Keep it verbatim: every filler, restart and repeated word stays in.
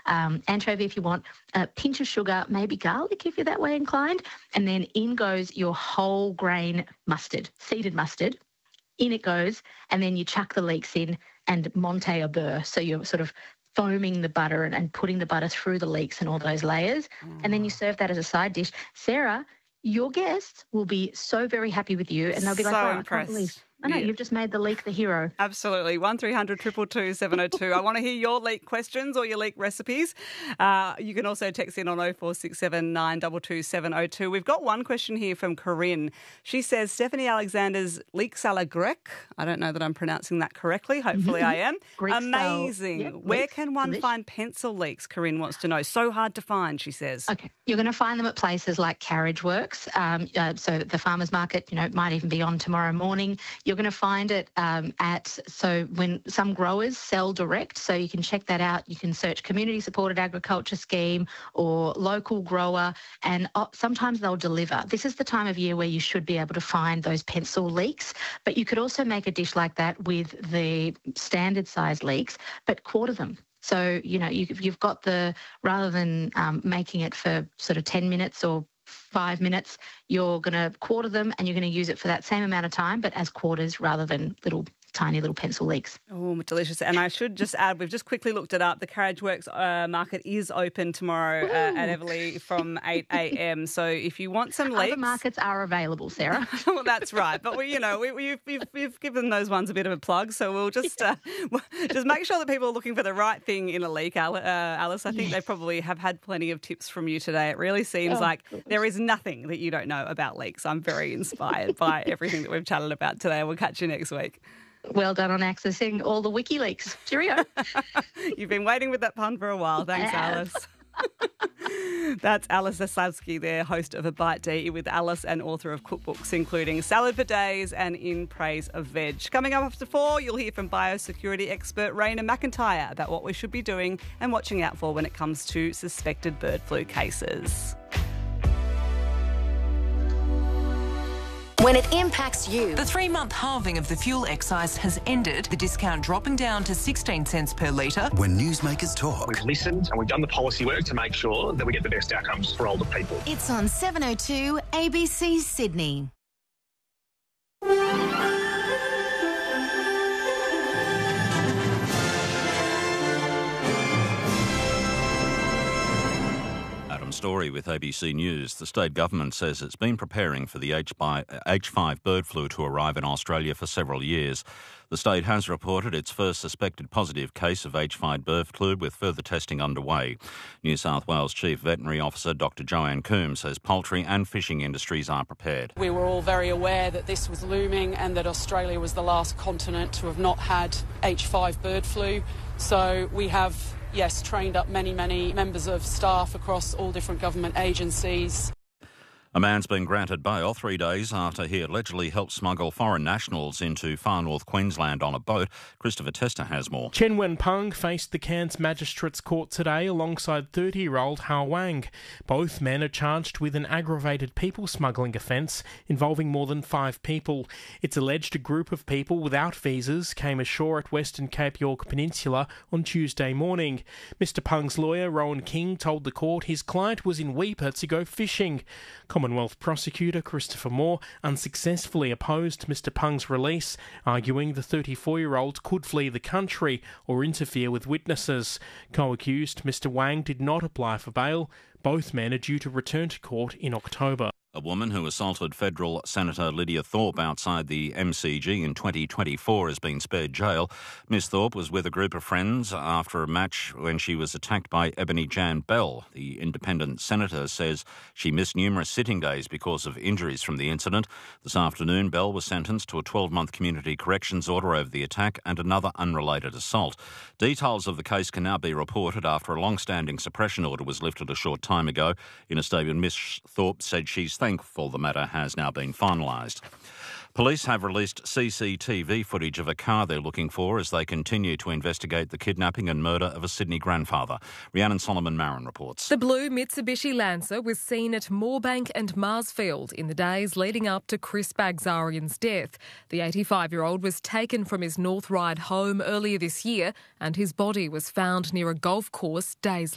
um, anchovy if you want, a pinch of sugar, maybe garlic if you're that way inclined, and then in goes your whole grain mustard, seeded mustard. In it goes, and then you chuck the leeks in and monte a beurre. So you're sort of foaming the butter and, and putting the butter through the leeks and all those layers. Mm. And then you serve that as a side dish. Sarah, your guests will be so very happy with you, and they'll be like, so wow, impressed. I can't believe I know, yeah. You've just made the leek the hero. Absolutely. one three hundred two two two seven oh two. I want to hear your leek questions or your leek recipes. Uh, you can also text in on oh four six seven nine two two seven oh two. We've got one question here from Corinne. She says, Stephanie Alexander's leeks a la grecque. I don't know that I'm pronouncing that correctly. Hopefully I am. Greek Amazing. style. Yep, Where leeks, can one delish. find pencil leeks? Corinne wants to know. So hard to find, she says. Okay. You're going to find them at places like Carriage Works. Um, uh, so the farmers market, you know, it might even be on tomorrow morning. You're going to find it um, at, so when some growers sell direct, so you can check that out. You can search Community Supported Agriculture Scheme or local grower, and uh, sometimes they'll deliver. This is the time of year where you should be able to find those pencil leeks, but you could also make a dish like that with the standard size leeks, but quarter them. So, you know, you, you've got the, rather than um, making it for sort of ten minutes or five minutes, you're going to quarter them and you're going to use it for that same amount of time, but as quarters rather than little tiny little pencil leeks. Oh, delicious. And I should just add, we've just quickly looked it up. The Carriage Works uh, market is open tomorrow uh, at Everleigh from eight a.m. So if you want some leeks... Other markets are available, Sarah. Well, that's right. But, we, you know, we, we've, we've, we've given those ones a bit of a plug, so we'll just uh, just make sure that people are looking for the right thing in a leek, uh, Alice. I think yes. They probably have had plenty of tips from you today. It really seems oh, like goodness. There is nothing that you don't know about leeks. I'm very inspired by everything that we've chatted about today. We'll catch you next week. Well done on accessing all the WikiLeaks. Cheerio. You've been waiting with that pun for a while. Thanks, Alice. That's Alice Zaslavsky there, host of A Bite to Eat with Alice and author of cookbooks including Salad for Days and In Praise of Veg. Coming up after four, you'll hear from biosecurity expert Raina McIntyre about what we should be doing and watching out for when it comes to suspected bird flu cases. When it impacts you. The three-month halving of the fuel excise has ended, the discount dropping down to sixteen cents per litre. When newsmakers talk. We've listened and we've done the policy work to make sure that we get the best outcomes for older people. It's on seven oh two A B C Sydney. Story with A B C News. The state government says it's been preparing for the H five bird flu to arrive in Australia for several years. The state has reported its first suspected positive case of H five bird flu with further testing underway. New South Wales Chief Veterinary Officer Doctor Joanne Coombs says poultry and fishing industries are prepared. We were all very aware that this was looming and that Australia was the last continent to have not had H five bird flu. So we have yes, trained up many, many members of staff across all different government agencies. A man's been granted bail three days after he allegedly helped smuggle foreign nationals into far north Queensland on a boat. Christopher Tester has more. Chen Wen-peng faced the Cairns Magistrates Court today alongside thirty-year-old Hao Wang. Both men are charged with an aggravated people smuggling offence involving more than five people. It's alleged a group of people without visas came ashore at Western Cape York Peninsula on Tuesday morning. Mister Peng's lawyer, Rowan King, told the court his client was in Weipa to go fishing. Commonwealth prosecutor Christopher Moore unsuccessfully opposed Mister Peng's release, arguing the thirty-four-year-old could flee the country or interfere with witnesses. Co-accused Mister Wang did not apply for bail. Both men are due to return to court in October. A woman who assaulted federal Senator Lydia Thorpe outside the M C G in twenty twenty-four has been spared jail. Miss Thorpe was with a group of friends after a match when she was attacked by Ebony Jan Bell. The independent senator says she missed numerous sitting days because of injuries from the incident. This afternoon, Bell was sentenced to a twelve-month community corrections order over the attack and another unrelated assault. Details of the case can now be reported after a long-standing suppression order was lifted a short time ago. In a statement, Miss Thorpe said she's thankful the matter has now been finalised. Police have released C C T V footage of a car they're looking for as they continue to investigate the kidnapping and murder of a Sydney grandfather. Rhiannon Solomon-Marin reports. The blue Mitsubishi Lancer was seen at Moorebank and Marsfield in the days leading up to Chris Bagzarian's death. The eighty-five-year-old was taken from his North Ryde home earlier this year and his body was found near a golf course days